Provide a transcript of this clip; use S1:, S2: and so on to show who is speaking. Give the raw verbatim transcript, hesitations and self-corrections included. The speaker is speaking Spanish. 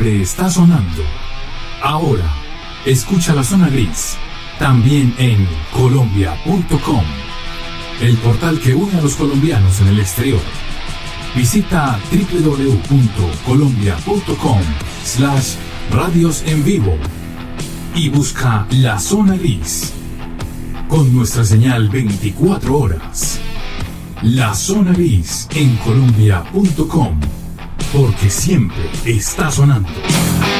S1: siempre está sonando. Ahora, escucha La Zona Gris, también en colombia punto com, el portal que une a los colombianos en el exterior. Visita doble u doble u doble u punto colombia punto com slash radios en vivo y busca La Zona Gris, con nuestra señal veinticuatro horas. La Zona Gris en colombia punto com, porque siempre está sonando.